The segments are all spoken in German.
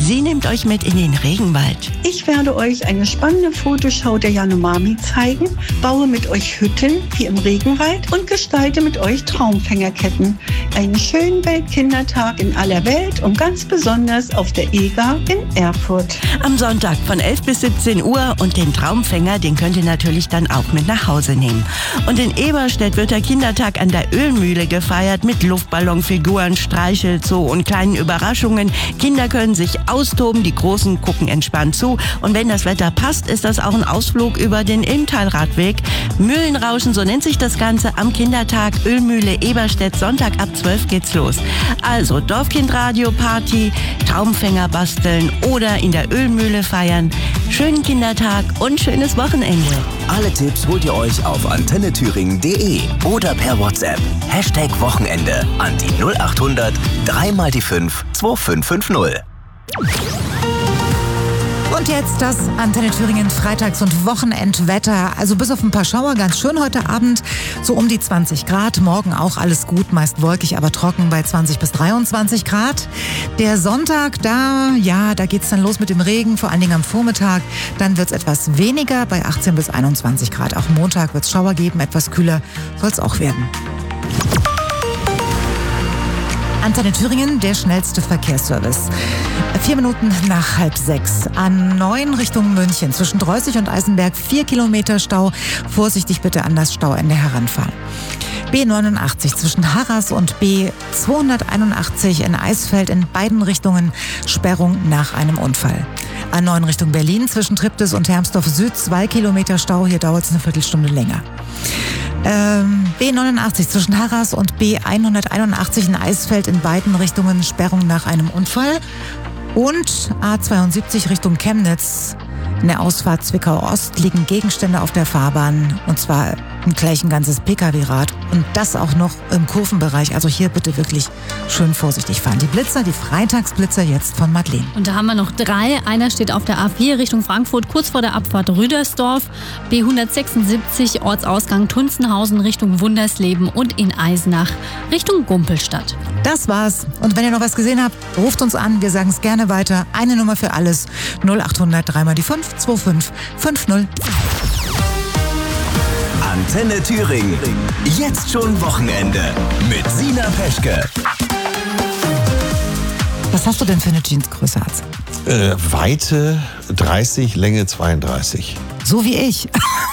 Sie nimmt euch mit in den Regenwald. Ich werde euch eine spannende Fotoschau der Yanomami zeigen, baue mit euch Hütten wie im Regenwald und gestalte mit euch Traumfängerketten. Einen schönen Weltkindertag in aller Welt und ganz besonders auf der EGA in Erfurt. Am Sonntag von 11 bis 17 Uhr und den Traumfänger, den könnt ihr natürlich dann auch mit nach Hause nehmen. Und in Eberstedt wird der Kindertag an der Ölmühle gefeiert mit Luftballonfiguren, Streichelzoo und kleinen Überraschungen. Kinder können sich austoben, die Großen gucken entspannt zu. Und wenn das Wetter passt, ist das auch ein Ausflug über den Ilmtalradweg. Mühlenrauschen, so nennt sich das Ganze, am Kindertag Ölmühle Eberstedt. Sonntag ab 12 geht's los. Also Dorfkindradio-Party, Traumfänger basteln oder in der Ölmühle feiern. Schönen Kindertag und schönes Wochenende. Alle Tipps holt ihr euch auf antennethüringen.de oder per WhatsApp. #Wochenende an die 0800 3 mal die 5 2550. Und jetzt das Antenne Thüringen Freitags- und Wochenendwetter. Also bis auf ein paar Schauer ganz schön heute Abend, so um die 20 Grad. Morgen auch alles gut, meist wolkig, aber trocken bei 20 bis 23 Grad. Der Sonntag, da geht's dann los mit dem Regen, vor allen Dingen am Vormittag. Dann wird's etwas weniger bei 18 bis 21 Grad. Auch Montag wird's Schauer geben, etwas kühler soll's auch werden. Antenne Thüringen, der schnellste Verkehrsservice. 4 Minuten nach 5:30. A9 Richtung München. Zwischen Dreußig und Eisenberg 4 Kilometer Stau. Vorsichtig bitte an das Stauende heranfahren. B89 zwischen Harras und B281 in Eisfeld in beiden Richtungen Sperrung nach einem Unfall. A9 Richtung Berlin zwischen Triptis und Hermsdorf Süd 2 Kilometer Stau. Hier dauert es eine Viertelstunde länger. B89 zwischen Harras und B181 in Eisfeld in beiden Richtungen Sperrung nach einem Unfall. Und A72 Richtung Chemnitz in der Ausfahrt Zwickau Ost liegen Gegenstände auf der Fahrbahn, und zwar gleich ein ganzes Pkw-Rad und das auch noch im Kurvenbereich. Also hier bitte wirklich schön vorsichtig fahren. Die Blitzer, die Freitagsblitzer jetzt von Madeleine. Und da haben wir noch 3. Einer steht auf der A4 Richtung Frankfurt, kurz vor der Abfahrt Rüdersdorf. B176 Ortsausgang Tunzenhausen Richtung Wundersleben und in Eisenach Richtung Gumpelstadt. Das war's. Und wenn ihr noch was gesehen habt, ruft uns an. Wir sagen es gerne weiter. Eine Nummer für alles. 0800 3 mal die 5 2550. Antenne Thüringen. Jetzt schon Wochenende mit Sina Peschke. Was hast du denn für eine Jeansgröße, Arzt? Weite 30, Länge 32. So wie ich.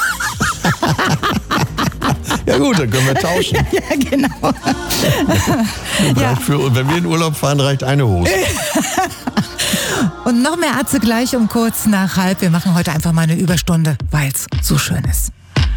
Ja gut, dann können wir tauschen. Ja, genau. Und wenn wir in Urlaub fahren, reicht eine Hose. Und noch mehr Atze gleich um kurz nach 5. Wir machen heute einfach mal eine Überstunde, weil es so schön ist.